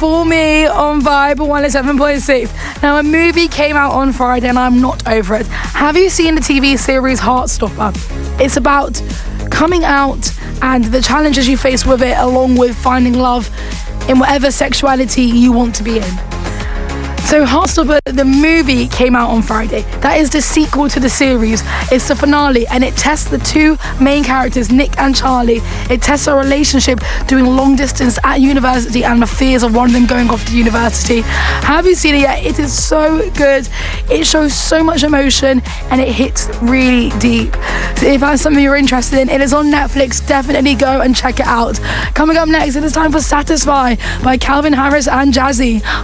For Me on Vibe 107.6. Now, a movie came out on Friday and I'm not over it. Have you seen the TV series Heartstopper? It's about coming out and the challenges you face with it, along with finding love in whatever sexuality you want to be in. So Heartstopper, the movie, came out on Friday. That is the sequel to the series. It's the finale, and it tests the two main characters, Nick and Charlie. It tests their relationship doing long distance at university and the fears of one of them going off to university. Have you seen it yet? It is so good. It shows so much emotion and it hits really deep. So if that's something you're interested in, it is on Netflix. Definitely go and check it out. Coming up next, it is time for Satisfy by Calvin Harris and Jazzy.